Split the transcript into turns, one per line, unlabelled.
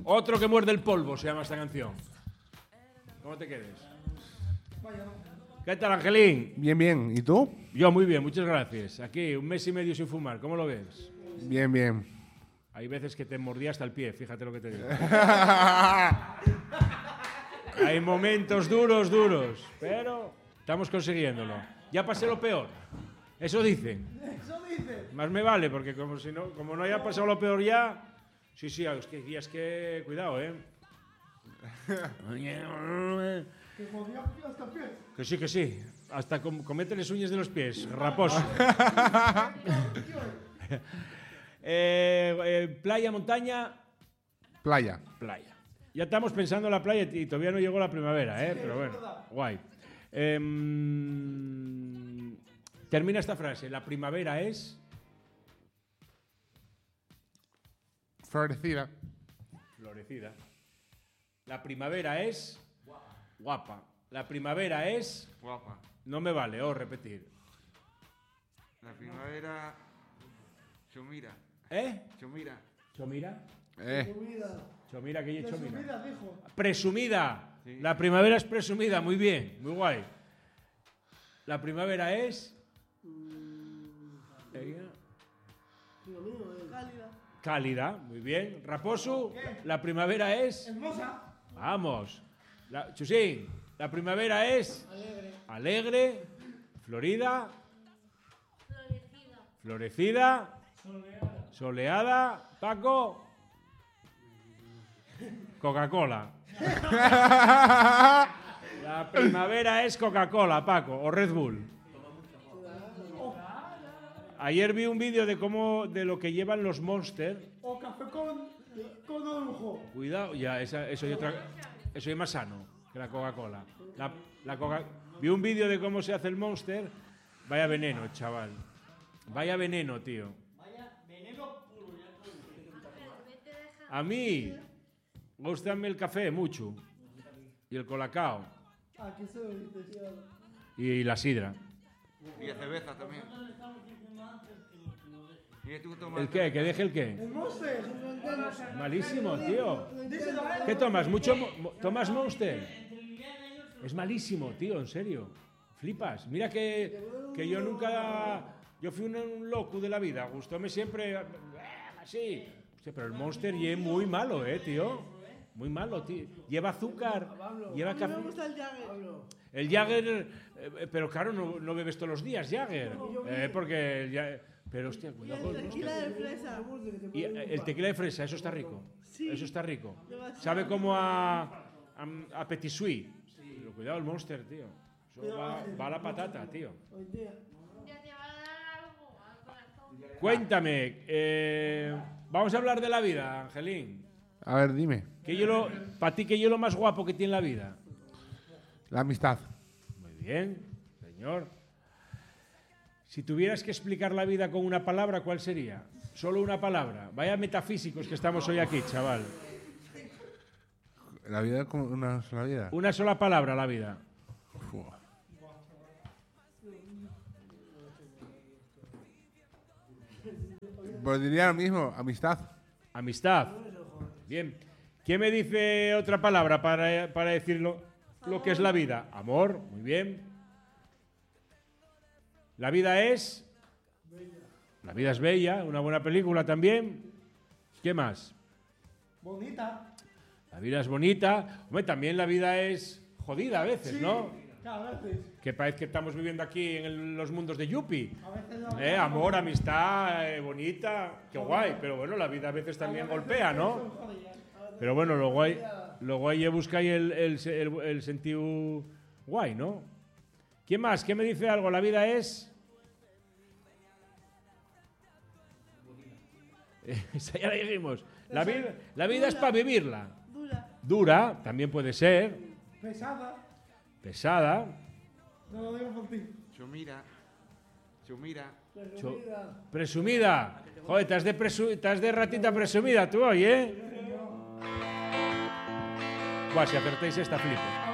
Otro que muerde el polvo se llama esta canción. ¿Cómo te quedes? ¿Qué tal, Angelín?
Bien, bien. ¿Y tú?
Yo muy bien, muchas gracias. Aquí, 1 mes y medio sin fumar. ¿Cómo lo ves?
Bien, bien.
Hay veces que te mordía hasta el pie, fíjate lo que te digo. Hay momentos duros, pero estamos consiguiéndolo. Ya pasé lo peor. Eso dicen. Más me vale, porque como no haya pasado lo peor ya... Sí, es que cuidado, ¿eh? Que sí. Hasta comete las uñas de los pies. Raposo. Playa, montaña...
Playa.
Ya estamos pensando en la playa y todavía no llegó la primavera, ¿eh? Pero bueno, guay. Termina esta frase. La primavera es...
Florecida.
La primavera es... Guapa. La primavera es...
Guapa.
No me vale, repetir.
La primavera... Chomira.
¿Chomira?
Chomira,
¿qué es Chomira?
Presumida, dijo.
Presumida.
Sí.
La primavera es presumida, muy bien, muy guay. La primavera es... Cálida, muy bien. Raposo, la primavera es...
Hermosa.
Vamos. Chusín, la primavera es... Alegre. Florida. Florecida. Soleada. Paco. Coca-Cola. La primavera es Coca-Cola, Paco, o Red Bull. Ayer vi un vídeo de lo que llevan los Monster.
O café con orujo.
Cuidado, ya, eso es más sano que la Coca-Cola. Vi un vídeo de cómo se hace el Monster. Vaya veneno, chaval. Vaya veneno, tío. A mí, gustame el café mucho. Y el colacao.
Aquí se lo dice.
Y la sidra.
Y la cerveza también. ¿Y tú tomas?
¿El qué? ¿Que deje el qué?
El Monster.
Malísimo, tío.
Díselo,
¿Qué tomas? ¿Tomas Monster? Es malísimo, tío, en serio. Flipas. Mira que yo nunca... Yo fui un loco de la vida. Gustóme siempre... Así. Hostia, pero el Monster es muy malo, tío. Muy malo, tío. Lleva azúcar, lleva café.
Me gusta el Jagger.
El Jagger... pero claro, no bebes todos los días Jagger. Porque... Pero hostia, cuidado con el
Tequila
Monster.
de fresa.
Y el tequila de fresa, eso está rico.
Sí.
Eso está rico.
Demasiado.
Sabe como a Petit Suisse. Pero cuidado el Monster, tío. Eso va a la patata, tío.
Hoy día.
Cuéntame, vamos a hablar de la vida, Angelín.
A ver, dime.
Para ti, ¿qué es lo más guapo que tiene la vida?
La amistad.
Muy bien, señor. Si tuvieras que explicar la vida con una palabra, ¿cuál sería? Solo una palabra. Vaya metafísicos que estamos hoy aquí, chaval.
La vida es como una sola vida.
Una sola palabra, la vida.
Fua. Pues diría lo mismo, amistad.
Amistad. Bien. ¿Quién me dice otra palabra para decir lo que es la vida? Amor. Muy bien. La vida es... La vida es bella. Una buena película también. ¿Qué más?
Bonita.
La vida es bonita. Hombre, también la vida es jodida a veces,
Sí,
¿no?
a veces.
Que parece que estamos viviendo aquí en los mundos de Yuppie.
A veces no.
Amor, amistad, bonita. Qué guay. Pero bueno, la vida a veces también golpea, ¿no? Pero bueno, lo guay es buscar el sentido guay, ¿no? ¿Quién más? ¿Qué me dice algo? La vida es... Esa ya la dijimos. La vida es para vivirla. Dura, también puede ser. Pesada.
No lo digo por ti.
Chomira.
Presumida. Joder, estás de ratita presumida tú hoy, ¿eh? Buah, si acertáis esta flipo.